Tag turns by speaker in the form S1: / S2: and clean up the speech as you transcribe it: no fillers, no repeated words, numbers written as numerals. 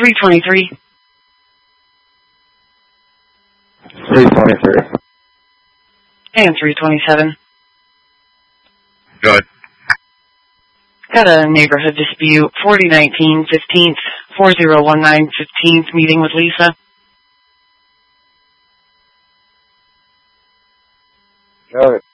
S1: 323.
S2: 323.
S1: And 327.
S3: Good.
S1: Got a neighborhood dispute, 4019 15th, 4019 15th, meeting with Lisa.
S2: Got it.